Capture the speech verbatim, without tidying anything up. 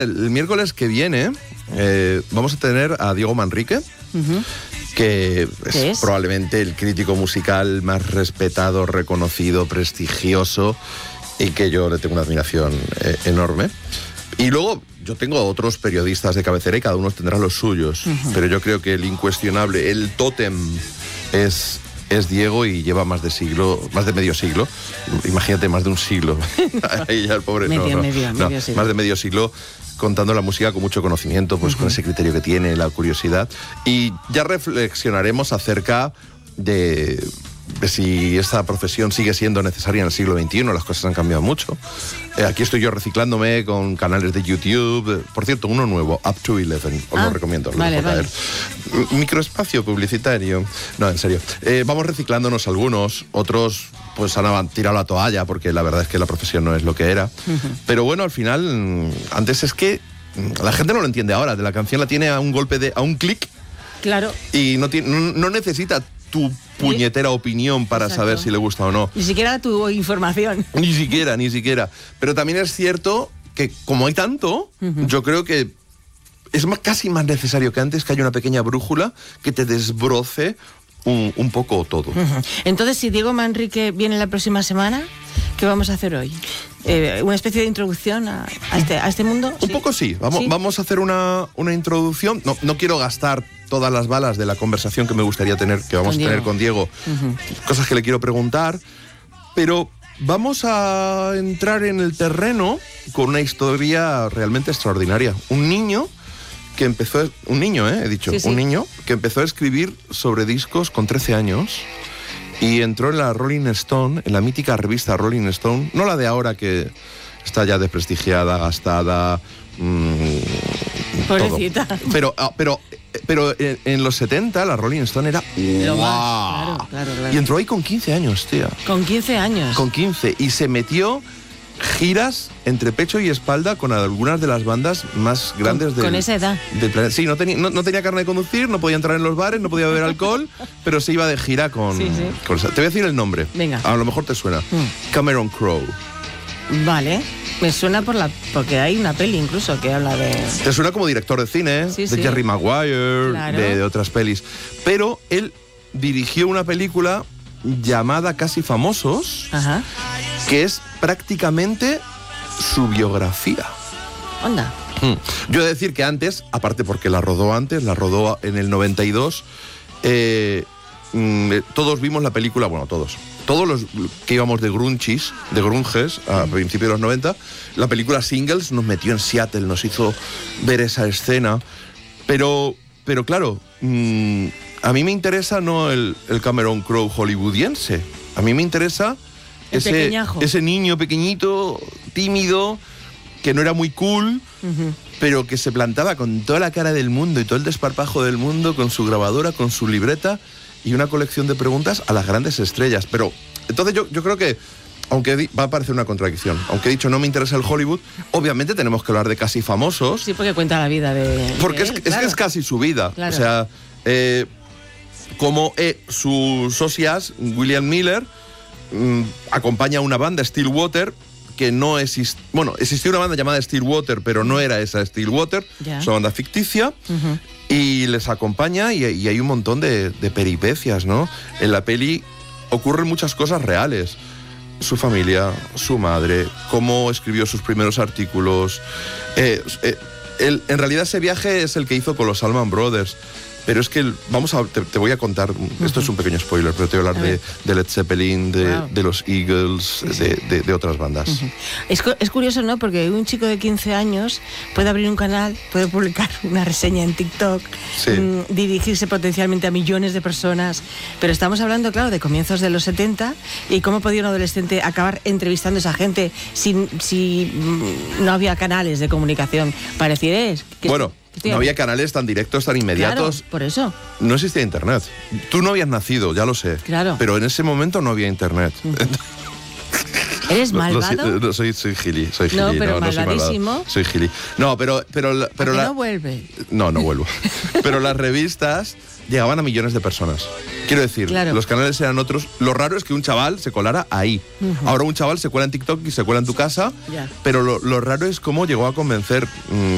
El, el miércoles que viene eh, vamos a tener a Diego Manrique, uh-huh. que es, es probablemente el crítico musical más respetado, reconocido, prestigioso, y que yo le tengo una admiración eh, enorme. Y luego yo tengo otros periodistas de cabecera y cada uno tendrá los suyos, uh-huh. pero yo creo que el incuestionable, el tótem es... es Diego y lleva más de siglo, más de medio siglo, imagínate, más de un siglo. Ahí ya el pobre, medio, no, no, medio, no, medio siglo. Más de medio siglo contando la música con mucho conocimiento, pues uh-huh. con ese criterio que tiene, la curiosidad. Y ya reflexionaremos acerca de, de si esta profesión sigue siendo necesaria en el siglo veintiuno, las cosas han cambiado mucho. Eh, aquí estoy yo reciclándome con canales de YouTube. Por cierto, uno nuevo, Up to Eleven, os ah, lo recomiendo. Lo vale, vale. Microespacio publicitario. No, en serio. Eh, vamos reciclándonos algunos, otros pues han tirado la toalla porque la verdad es que la profesión no es lo que era. Uh-huh. Pero bueno, al final, antes es que la gente no lo entiende ahora. De la canción la tiene a un golpe de, a un clic. Claro. Y no, tiene, no, no necesita tu puñetera opinión para Exacto. saber si le gusta o no. Ni siquiera tu información. Ni siquiera, ni siquiera. Pero también es cierto que como hay tanto, uh-huh. yo creo que es más, casi más necesario que antes que haya una pequeña brújula que te desbroce un, un poco todo. Uh-huh. Entonces, si Diego Manrique viene la próxima semana, ¿qué vamos a hacer hoy? Eh, ¿Una especie de introducción a, a, este, a este mundo? Un ¿Sí? poco sí. Vamos, ¿Sí? vamos a hacer una, una introducción. No, no quiero gastar todas las balas de la conversación que me gustaría tener, que vamos con a tener Diego. con Diego. Uh-huh. Cosas que le quiero preguntar. Pero vamos a entrar en el terreno con una historia realmente extraordinaria. Un niño que empezó, un niño, ¿eh? he dicho, sí, sí. un niño que empezó a escribir sobre discos con trece años y entró en la Rolling Stone, en la mítica revista Rolling Stone, no la de ahora que está ya desprestigiada, gastada, mmm, pobrecita. Todo. Pero, pero, pero en, en los setenta la Rolling Stone era Lo ¡wow! Más, claro, claro, claro. Y entró ahí con quince años, tía. Con quince años. Con quince. Y se metió giras entre pecho y espalda con algunas de las bandas más grandes con, del, con esa edad. del planeta. Sí, no, teni, no, no tenía carne de conducir, no podía entrar en los bares, no podía beber alcohol, pero se iba de gira con, sí, sí. con... Te voy a decir el nombre. Venga. A lo mejor te suena. Mm. Cameron Crowe. Vale. Me suena por la porque hay una peli incluso que habla de... Te suena como director de cine, sí, de sí. Jerry Maguire, claro. de, de otras pelis. Pero él dirigió una película llamada Casi Famosos, Ajá. que es prácticamente su biografía. Onda. Hmm. Yo he de decir que antes, aparte porque la rodó antes, la rodó en el noventa y dos, eh, mm, todos vimos la película, bueno, todos, todos los que íbamos de grunchis, de grunges, a mm. principios de los noventa, la película Singles nos metió en Seattle, nos hizo ver esa escena, pero, pero claro, mmm, a mí me interesa no el, el Cameron Crowe hollywoodiense, a mí me interesa ese, ese niño pequeñito, tímido, que no era muy cool, uh-huh. pero que se plantaba con toda la cara del mundo y todo el desparpajo del mundo, con su grabadora, con su libreta y una colección de preguntas a las grandes estrellas. Pero entonces yo, yo creo que, aunque di, va a parecer una contradicción, aunque he dicho no me interesa el Hollywood, obviamente tenemos que hablar de Casi Famosos. Sí, porque cuenta la vida de... Porque de es, él, es claro. que es casi su vida. Claro. O sea, eh, como eh, sus socias, William Miller, mmm, acompaña a una banda, Stillwater, que no existe, bueno, existía una banda llamada Stillwater, pero no era esa Stillwater, yeah. es una banda ficticia, uh-huh. y les acompaña y, y hay un montón de, de peripecias, ¿no? En la peli ocurren muchas cosas reales. Su familia, su madre, cómo escribió sus primeros artículos. Eh, eh, el, en realidad ese viaje es el que hizo con los Allman Brothers. Pero es que, el, vamos a, te, te voy a contar, uh-huh. esto es un pequeño spoiler, pero te voy a hablar a de, de Led Zeppelin, de, wow. de los Eagles, sí, sí. De, de, de otras bandas. Uh-huh. Es, es curioso, ¿no? Porque un chico de quince años puede abrir un canal, puede publicar una reseña en TikTok, sí. mmm, dirigirse potencialmente a millones de personas, pero estamos hablando, claro, de comienzos de los setenta y cómo podía un adolescente acabar entrevistando a esa gente si, si mmm, no había canales de comunicación. Pareciera que... Bueno... No había canales tan directos, tan inmediatos. Claro, por eso. No existía internet. Tú no habías nacido, ya lo sé. Claro. Pero en ese momento no había internet. Uh-huh. ¿Eres malvado? No, no, soy, soy gili, soy gili. No, pero no, malvadísimo. No soy, soy gili. No, pero... pero, pero ¿A la... que no vuelve? No, no vuelvo. Pero las revistas llegaban a millones de personas. Quiero decir, claro. Los canales eran otros. Lo raro es que un chaval se colara ahí. Uh-huh. Ahora un chaval se cuela en TikTok y se cuela en tu casa. Yeah. Pero lo, lo raro es cómo llegó a convencer... Mmm,